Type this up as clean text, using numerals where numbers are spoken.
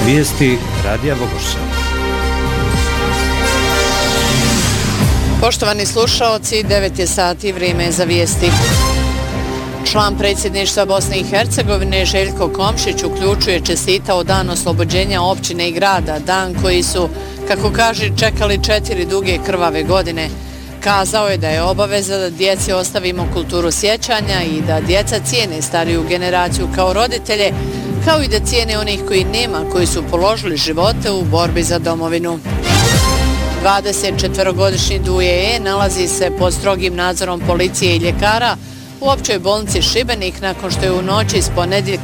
Vijesti Radija Bogoša. Poštovani slušaoci, 9 je sati, vrijeme je za vijesti. Član predsjedništva Bosne i Hercegovine Željko Komšić uključuje čestitao dan oslobođenja općine i grada, dan koji su, kako kaže, čekali 4 duge krvave godine. Kazao je da je obaveza da djeci ostavimo kulturu sjećanja i da djeca cijene stariju generaciju kao roditelje, kao i da cijene onih koji nema, koji su položili živote u borbi za domovinu. 24-godišnji Duje nalazi se pod strogim nadzorom policije i ljekara u općoj bolnici Šibenik nakon što je u noći s ponedjeljka